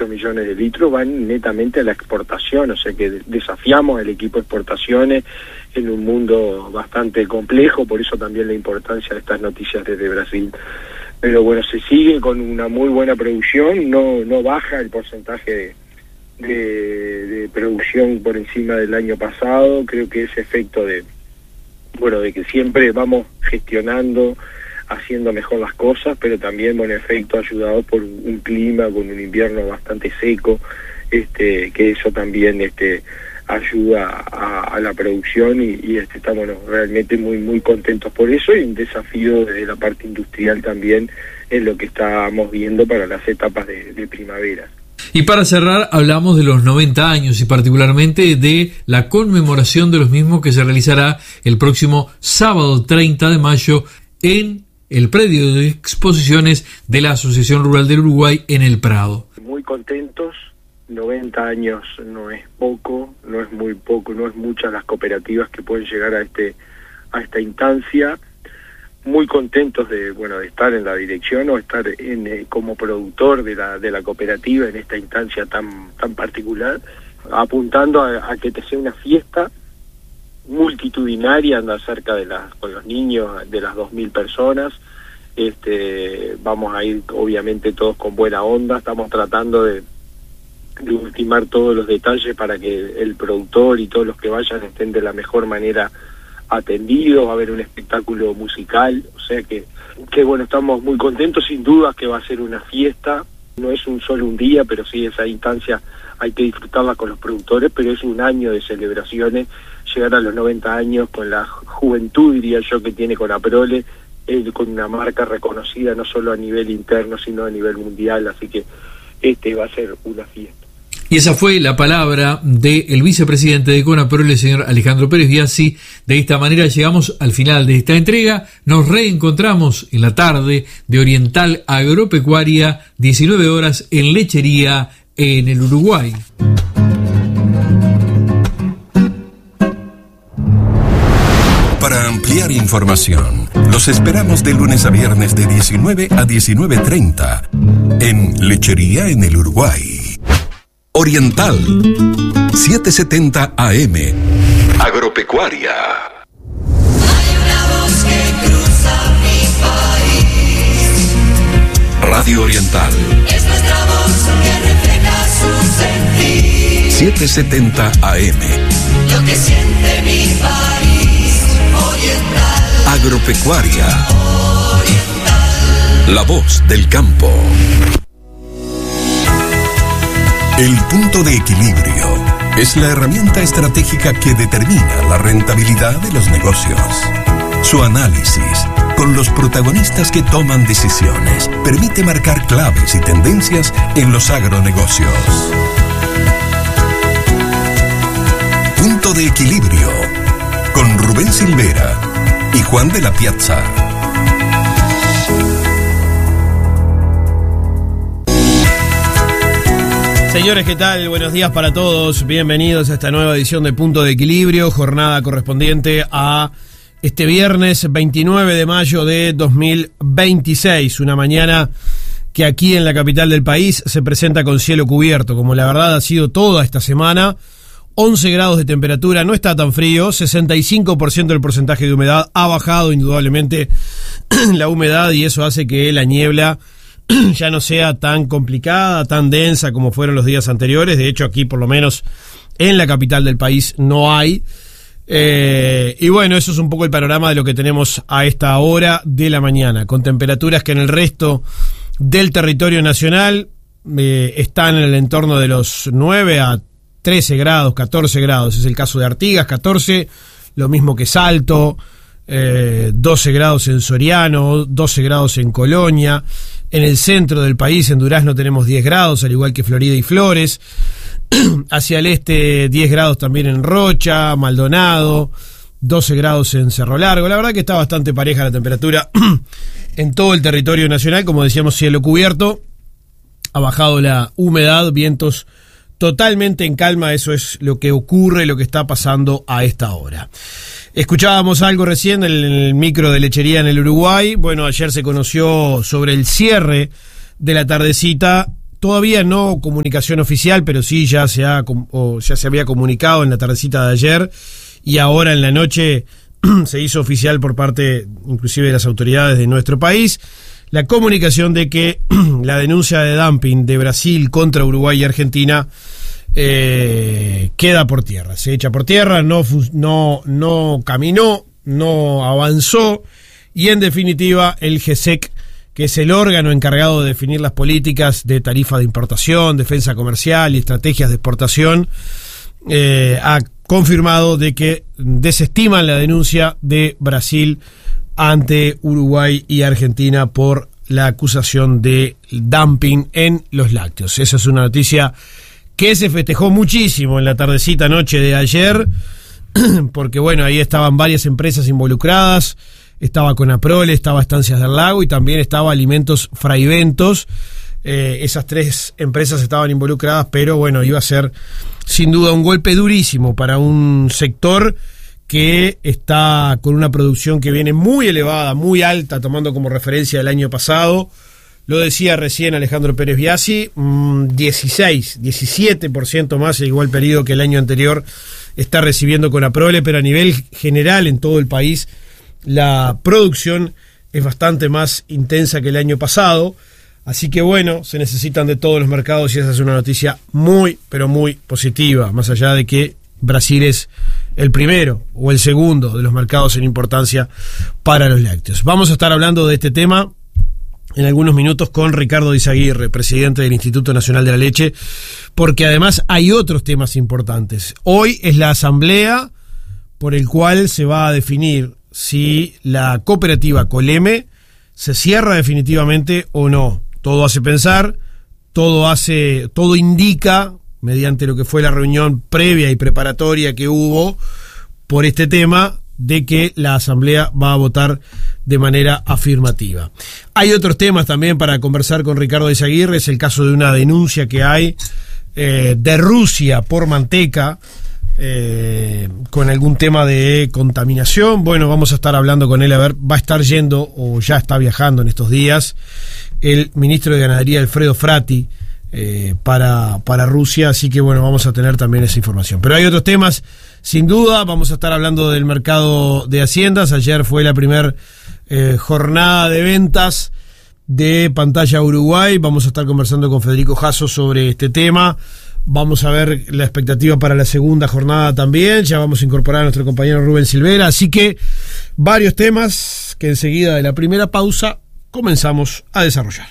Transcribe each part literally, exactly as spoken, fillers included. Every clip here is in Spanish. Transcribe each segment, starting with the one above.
ocho millones de litros van netamente a la exportación, o sea que desafiamos al equipo de exportaciones en un mundo bastante complejo, por eso también la importancia de estas noticias desde Brasil. Pero bueno, se sigue con una muy buena producción, no no baja el porcentaje de, de, de producción por encima del año pasado. Creo que ese efecto de, bueno, de que siempre vamos gestionando, haciendo mejor las cosas, pero también, bueno, efecto ayudado por un clima, con un invierno bastante seco, este que eso también este ayuda a, a la producción y, y este, estamos bueno, realmente muy muy contentos por eso, y un desafío desde la parte industrial también en lo que estamos viendo para las etapas de, de primavera. Y para cerrar, hablamos de los noventa años y particularmente de la conmemoración de los mismos que se realizará el próximo sábado treinta de mayo en el predio de exposiciones de la Asociación Rural del Uruguay en El Prado. Muy contentos. noventa años no es poco, no es muy poco, no es muchas las cooperativas que pueden llegar a este a esta instancia. Muy contentos de bueno de estar en la dirección o estar en eh, como productor de la de la cooperativa en esta instancia tan tan particular, apuntando a, a que te sea una fiesta multitudinaria, anda cerca de las con los niños de las dos mil personas. Este vamos a ir obviamente todos con buena onda, estamos tratando de de ultimar todos los detalles para que el productor y todos los que vayan estén de la mejor manera atendidos. Va a haber un espectáculo musical, o sea que, que bueno, estamos muy contentos, sin duda que va a ser una fiesta, no es un solo un día, pero sí esa instancia hay que disfrutarla con los productores, pero es un año de celebraciones, llegar a los noventa años con la juventud, diría yo, que tiene Conaprole, eh, con una marca reconocida no solo a nivel interno, sino a nivel mundial, así que este va a ser una fiesta. Y esa fue la palabra del vicepresidente de Conaprole, el señor Alejandro Pérez Biasi. De esta manera llegamos al final de esta entrega. Nos reencontramos en la tarde de Oriental Agropecuaria, diecinueve horas, en Lechería, en el Uruguay. Para ampliar información, los esperamos de lunes a viernes de diecinueve a diecinueve treinta en Lechería en el Uruguay. Oriental, setecientos setenta A M, Agropecuaria. Hay una voz que cruza mi país. Radio Oriental. Es nuestra voz que refleja su sentir. setecientos setenta A M. Lo que siente mi país. Oriental. Agropecuaria. Oriental. La voz del campo. El punto de equilibrio es la herramienta estratégica que determina la rentabilidad de los negocios. Su análisis, con los protagonistas que toman decisiones, permite marcar claves y tendencias en los agronegocios. Punto de equilibrio, con Rubén Silvera y Juan de la Piazza. Señores, ¿qué tal? Buenos días para todos. Bienvenidos a esta nueva edición de Punto de Equilibrio, jornada correspondiente a este viernes veintinueve de mayo de dos mil veintiséis. Una mañana que aquí en la capital del país se presenta con cielo cubierto, como la verdad ha sido toda esta semana. once grados de temperatura, no está tan frío, sesenta y cinco por ciento del porcentaje de humedad, ha bajado indudablemente la humedad y eso hace que la niebla ya no sea tan complicada, tan densa como fueron los días anteriores. De hecho, aquí por lo menos en la capital del país no hay. Eh, y bueno, eso es un poco el panorama de lo que tenemos a esta hora de la mañana, con temperaturas que en el resto del territorio nacional eh, están en el entorno de los nueve a trece grados, catorce grados. Es el caso de Artigas, catorce, lo mismo que Salto, eh, doce grados en Soriano, doce grados en Colonia. En el centro del país, en Durazno, tenemos diez grados, al igual que Florida y Flores. Hacia el este, diez grados también en Rocha, Maldonado, doce grados en Cerro Largo. La verdad que está bastante pareja la temperatura en todo el territorio nacional. Como decíamos, cielo cubierto, ha bajado la humedad, vientos totalmente en calma. Eso es lo que ocurre, lo que está pasando a esta hora. Escuchábamos algo recién en el micro de Lechería en el Uruguay. Bueno, ayer se conoció sobre el cierre de la tardecita todavía no comunicación oficial, pero sí ya se ha o ya se había comunicado en la tardecita de ayer y ahora en la noche se hizo oficial por parte inclusive de las autoridades de nuestro país la comunicación de que la denuncia de dumping de Brasil contra Uruguay y Argentina eh, queda por tierra, se echa por tierra, no, no, no caminó, no avanzó y en definitiva el G S E C, que es el órgano encargado de definir las políticas de tarifa de importación, defensa comercial y estrategias de exportación, eh, ha confirmado de que desestiman la denuncia de Brasil ante Uruguay y Argentina por la acusación de dumping en los lácteos. Esa es una noticia que se festejó muchísimo en la tardecita noche de ayer, porque bueno, ahí estaban varias empresas involucradas, estaba Conaprole, estaba Estancias del Lago y también estaba Alimentos Fraiventos. Eh, esas tres empresas estaban involucradas, pero bueno, iba a ser sin duda un golpe durísimo para un sector que está con una producción que viene muy elevada, muy alta, tomando como referencia el año pasado. Lo decía recién Alejandro Pérez Biasi, mmm, dieciséis, diecisiete por ciento más el igual periodo que el año anterior está recibiendo Conaprole, pero a nivel general en todo el país la producción es bastante más intensa que el año pasado, así que bueno, se necesitan de todos los mercados y esa es una noticia muy, pero muy positiva, más allá de que Brasil es el primero o el segundo de los mercados en importancia para los lácteos. Vamos a estar hablando de este tema en algunos minutos con Ricardo Izaguirre, presidente del Instituto Nacional de la Leche, porque además hay otros temas importantes. Hoy es la asamblea por el cual se va a definir si la cooperativa Coleme se cierra definitivamente o no. Todo hace pensar, todo hace, todo indica, mediante lo que fue la reunión previa y preparatoria que hubo por este tema, de que la asamblea va a votar de manera afirmativa. Hay otros temas también para conversar con Ricardo Izaguirre, es el caso de una denuncia que hay eh, de Rusia por manteca, Eh, con algún tema de contaminación. Bueno, vamos a estar hablando con él, a ver, va a estar yendo o ya está viajando en estos días el ministro de Ganadería Alfredo Frati eh, para, para Rusia, así que bueno, vamos a tener también esa información. Pero hay otros temas, sin duda, vamos a estar hablando del mercado de haciendas. Ayer fue la primera eh, jornada de ventas de Pantalla Uruguay, vamos a estar conversando con Federico Jasso sobre este tema. Vamos a ver la expectativa para la segunda jornada también. Ya vamos a incorporar a nuestro compañero Rubén Silvera. Así que varios temas que enseguida de la primera pausa comenzamos a desarrollar.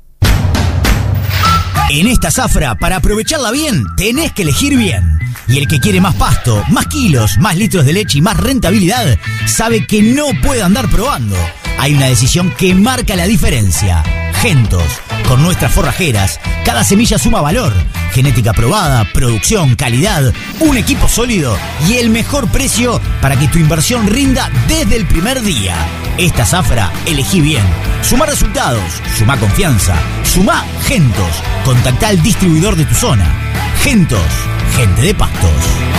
En esta zafra, para aprovecharla bien, tenés que elegir bien. Y el que quiere más pasto, más kilos, más litros de leche y más rentabilidad, sabe que no puede andar probando. Hay una decisión que marca la diferencia. Gentos. Con nuestras forrajeras, cada semilla suma valor. Genética probada, producción, calidad, un equipo sólido y el mejor precio para que tu inversión rinda desde el primer día. Esta zafra, elegí bien. Suma resultados, suma confianza, suma Gentos. Contactá al distribuidor de tu zona. Gentos, gente de pastos.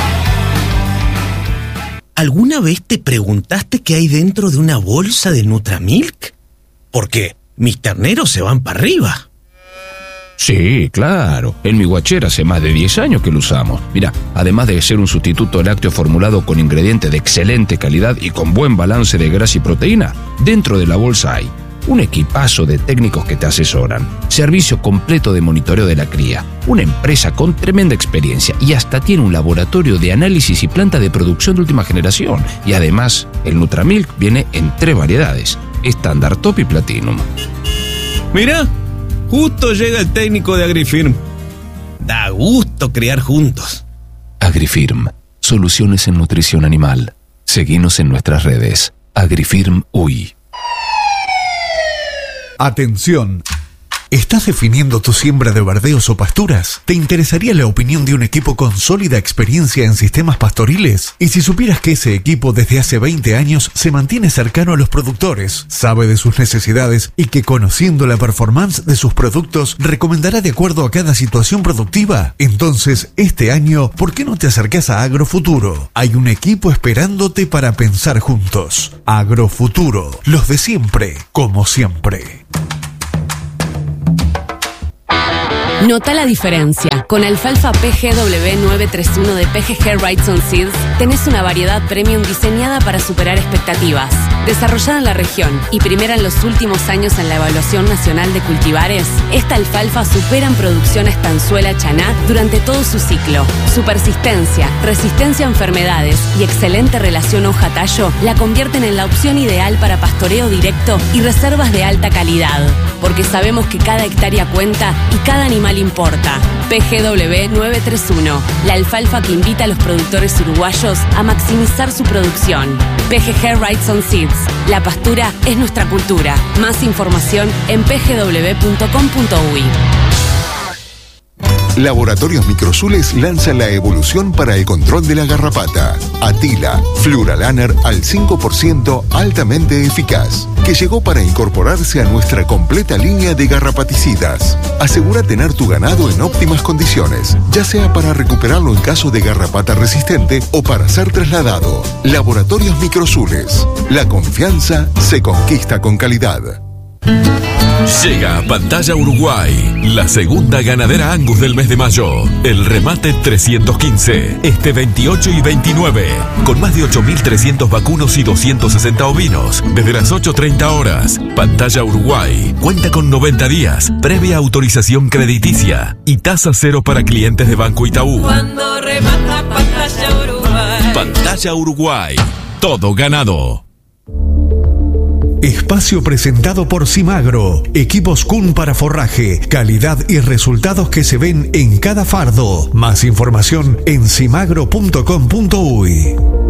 ¿Alguna vez te preguntaste qué hay dentro de una bolsa de Nutramilk? ¿Por qué? Mis terneros se van para arriba. Sí, claro. En mi guachera hace más de diez años que lo usamos. Mira, además de ser un sustituto lácteo formulado con ingredientes de excelente calidad y con buen balance de grasa y proteína, dentro de la bolsa hay un equipazo de técnicos que te asesoran, servicio completo de monitoreo de la cría, una empresa con tremenda experiencia y hasta tiene un laboratorio de análisis y planta de producción de última generación. Y además, el Nutramilk viene en tres variedades: estándar, top y platinum. Mirá, justo llega el técnico de Agrifirm. Da gusto criar juntos. Agrifirm, soluciones en nutrición animal. Seguinos en nuestras redes. Agrifirm U I. Atención. ¿Estás definiendo tu siembra de verdeos o pasturas? ¿Te interesaría la opinión de un equipo con sólida experiencia en sistemas pastoriles? Y si supieras que ese equipo desde hace veinte años se mantiene cercano a los productores, sabe de sus necesidades y que conociendo la performance de sus productos recomendará de acuerdo a cada situación productiva? Entonces, este año, ¿por qué no te acercás a Agrofuturo? Hay un equipo esperándote para pensar juntos. Agrofuturo, los de siempre, como siempre. Nota la diferencia. Con alfalfa P G W nueve tres uno de P G G Wrightson Seeds tenés una variedad premium diseñada para superar expectativas. Desarrollada en la región y primera en los últimos años en la Evaluación Nacional de Cultivares, esta alfalfa supera en producción a Estanzuela Chaná durante todo su ciclo. Su persistencia, resistencia a enfermedades y excelente relación hoja-tallo la convierten en la opción ideal para pastoreo directo y reservas de alta calidad. Porque sabemos que cada hectárea cuenta y cada animal importa. P G W nueve tres uno, la alfalfa que invita a los productores uruguayos a maximizar su producción. P G G Wrightson Seeds, la pastura es nuestra cultura. Más información en p g w punto com punto u y. Laboratorios Microsules lanza la evolución para el control de la garrapata. Atila, Fluralaner al cinco por ciento altamente eficaz, que llegó para incorporarse a nuestra completa línea de garrapaticidas. Asegura tener tu ganado en óptimas condiciones, ya sea para recuperarlo en caso de garrapata resistente o para ser trasladado. Laboratorios Microsules. La confianza se conquista con calidad. Llega a Pantalla Uruguay, la segunda ganadera Angus del mes de mayo. El remate trescientos quince, este veintiocho y veintinueve, con más de ocho mil trescientos vacunos y doscientos sesenta ovinos, desde las ocho treinta horas. Pantalla Uruguay cuenta con noventa días, previa autorización crediticia y tasa cero para clientes de Banco Itaú. Cuando remata Pantalla Uruguay. Pantalla Uruguay, todo ganado. Espacio presentado por Simagro. Equipos Kuhn para forraje, calidad y resultados que se ven en cada fardo. Más información en simagro punto com punto u y.